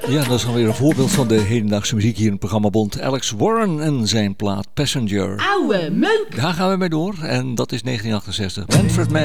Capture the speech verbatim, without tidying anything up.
Ja, dat is alweer een voorbeeld van de hedendaagse muziek hier in het programma Bond. Alex Warren en zijn plaat Passenger. Oude meuk! Daar gaan we mee door en dat is negentien achtenzestig. Manfred Mann.